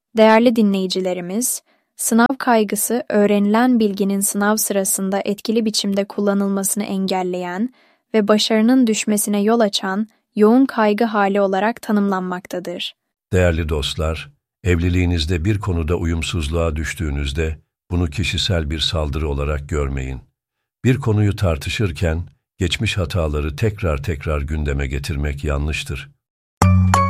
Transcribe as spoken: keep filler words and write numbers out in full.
Değerli dinleyicilerimiz, sınav kaygısı öğrenilen bilginin sınav sırasında etkili biçimde kullanılmasını engelleyen ve başarının düşmesine yol açan yoğun kaygı hali olarak tanımlanmaktadır. Değerli dostlar, evliliğinizde bir konuda uyumsuzluğa düştüğünüzde bunu kişisel bir saldırı olarak görmeyin. Bir konuyu tartışırken geçmiş hataları tekrar tekrar gündeme getirmek yanlıştır.